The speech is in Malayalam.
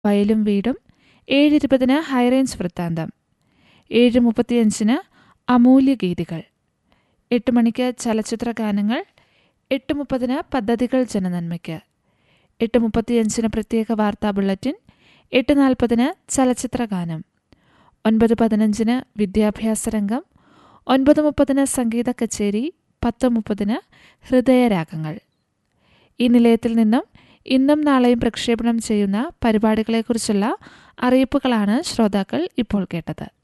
വയലും വീടും. 7:20 ഹൈറേഞ്ച് വൃത്താന്തം. 7:35 അമൂല്യഗീതികൾ. 8 മണിക്ക് ചലച്ചിത്ര ഗാനങ്ങൾ. 8:30 പദ്ധതികൾ ജനനന്മയ്ക്ക്. 8:35 പ്രത്യേക വാർത്താ ബുള്ളറ്റിൻ. 8:40 ചലച്ചിത്ര ഗാനം. 9:15 വിദ്യാഭ്യാസ രംഗം. 9:30 സംഗീത കച്ചേരി. 10:30 ഹൃദയരാഗങ്ങൾ. ഈ നിലയത്തിൽ നിന്നും ഇന്നും നാളെയും പ്രക്ഷേപണം ചെയ്യുന്ന പരിപാടികളെക്കുറിച്ചുള്ള അറിയിപ്പുകളാണ് ശ്രോതാക്കൾ ഇപ്പോൾ കേട്ടത്.